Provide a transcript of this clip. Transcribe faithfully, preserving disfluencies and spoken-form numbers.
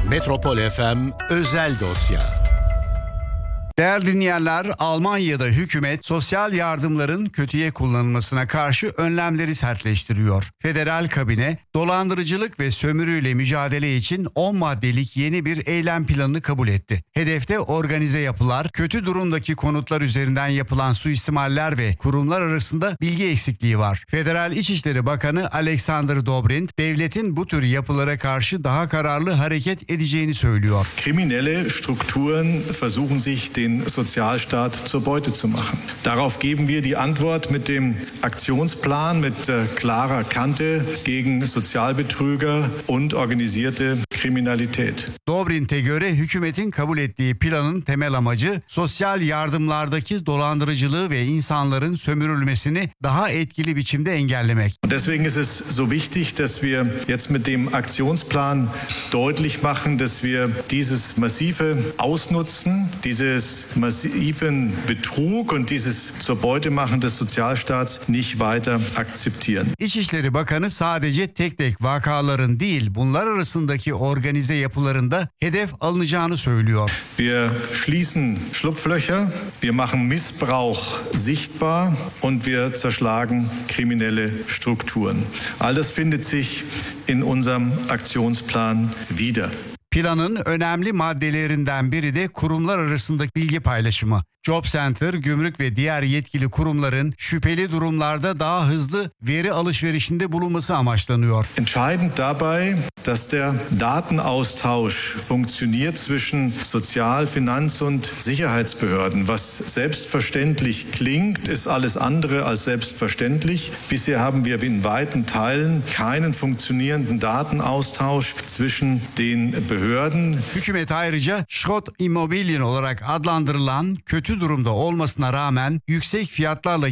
Metropol F M Özel Dosya. Değerli dinleyenler, Almanya'da hükümet sosyal yardımların kötüye kullanılmasına karşı önlemleri sertleştiriyor. Federal kabine dolandırıcılık ve sömürüyle mücadele için on maddelik yeni bir eylem planını kabul etti. Hedefte organize yapılar, kötü durumdaki konutlar üzerinden yapılan suistimaller ve kurumlar arasında bilgi eksikliği var. Federal İçişleri Bakanı Alexander Dobrindt, devletin bu tür yapılara karşı daha kararlı hareket edeceğini söylüyor. Kriminelle Strukturen versuchen sich den Sozialstaat zur Beute zu machen. Darauf geben wir die Antwort mit dem Aktionsplan mit klarer Kante gegen Sozialbetrüger und organisierte Kriminalität. Dobrindt'e göre hükümetin kabul ettiği planın temel amacı sosyal yardımlardaki dolandırıcılığı ve insanların sömürülmesini daha etkili biçimde engellemek. Deswegen ist es so wichtig, dass wir jetzt mit dem Aktionsplan deutlich machen, dass wir dieses massive Ausnutzen, dieses massiven Betrug und dieses zur Beute machen des Sozialstaats nicht weiter akzeptieren. İçişleri Bakanı sadece tek tek vakaların değil, bunlar arasındaki organize yapılarında hedef alınacağını söylüyor. Wir schließen Schlupflöcher, wir machen Missbrauch sichtbar und wir zerschlagen kriminelle Strukturen. All das findet sich in unserem Aktionsplan wieder. Planın önemli maddelerinden biri de kurumlar arasındaki bilgi paylaşımı. Job Center, gümrük ve diğer yetkili kurumların şüpheli durumlarda daha hızlı veri alışverişinde bulunması amaçlanıyor. Entscheidend dabei, dass der Datenaustausch funktioniert zwischen Sozial-, Finanz- und Sicherheitsbehörden. Was selbstverständlich klingt, ist alles andere als selbstverständlich. Bisher haben wir in weiten Teilen keinen funktionierenden Datenaustausch zwischen den Behörden. Hükümet ayrıca Schrott Immobilien olarak adlandırılan kötü durumda olmasına rağmen yüksek fiyatlarla